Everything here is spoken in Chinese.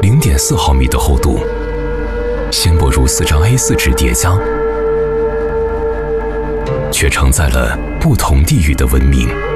0.4毫米的厚度，纤薄如4张A4纸叠加，却承载了不同地域的文明。